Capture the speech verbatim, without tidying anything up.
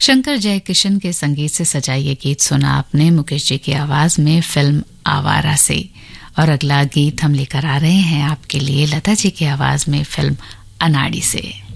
शंकर जयकिशन के संगीत से सजा ये गीत सुना आपने मुकेश जी की आवाज में फिल्म आवारा से। और अगला गीत हम लेकर आ रहे हैं आपके लिए लता जी की आवाज में फिल्म अनाड़ी से।